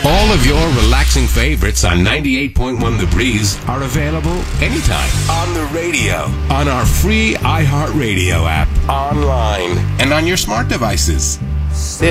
All of your relaxing favorites on 98.1 The Breeze are available anytime on the radio, on our free iHeartRadio app, online, and on your smart devices. Sit